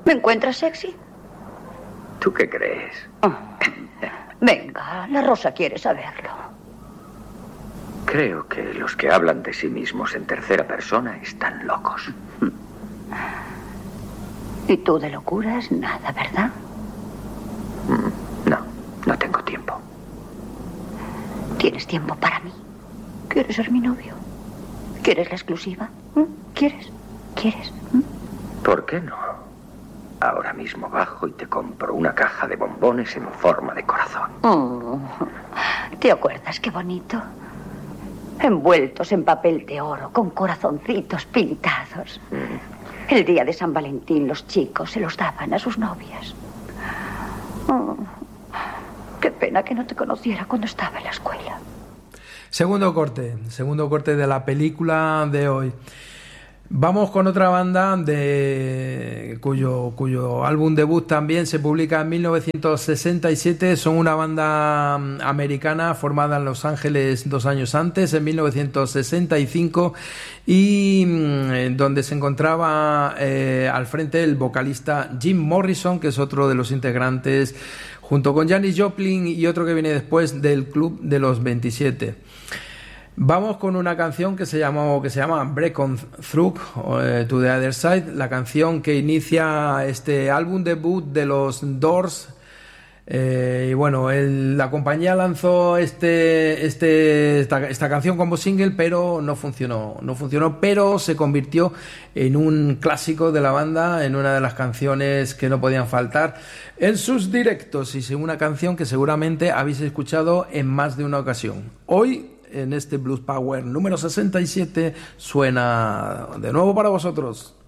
¿Me encuentras sexy? ¿Tú qué crees? Oh. Venga, la Rosa quiere saberlo. Creo que los que hablan de sí mismos en tercera persona están locos. Y tú de locuras, nada, ¿verdad? No tengo tiempo. ¿Tienes tiempo para mí? ¿Quieres ser mi novio? ¿Quieres la exclusiva? ¿Quieres? ¿Por qué no? Ahora mismo bajo y te compro una caja de bombones en forma de corazón. ¿Te acuerdas qué bonito? Envueltos en papel de oro, con corazoncitos pintados. El día de San Valentín los chicos se los daban a sus novias. Qué pena que no te conociera cuando estaba en la escuela. Segundo corte de la película de hoy. Vamos con otra banda cuyo álbum debut también se publica en 1967. Son una banda americana formada en Los Ángeles 2 años antes, en 1965, y donde se encontraba al frente el vocalista Jim Morrison, que es otro de los integrantes, junto con Janis Joplin y otro que viene después, del Club de los 27. Vamos con una canción que se llama Break On Through to the Other Side, la canción que inicia este álbum debut de los Doors. Y bueno, la compañía lanzó esta canción como single, pero no funcionó, pero se convirtió en un clásico de la banda, en una de las canciones que no podían faltar en sus directos, y una canción que seguramente habéis escuchado en más de una ocasión. Hoy, en este Blues Power número 67, suena de nuevo para vosotros.